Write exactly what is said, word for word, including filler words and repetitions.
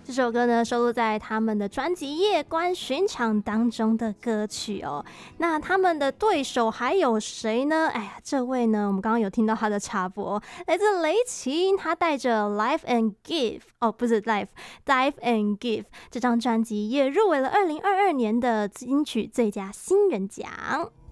这首歌呢收录在他们的专辑《夜观寻常》当中的歌曲哦。那他们的对手还有谁呢？哎呀，这位呢，我们刚刚有听到他的插播，来自雷奇，他带着 Life and Give 哦，不是 Life Dive and Give 这张专辑也入围了二零二二年的金曲最佳新人奖。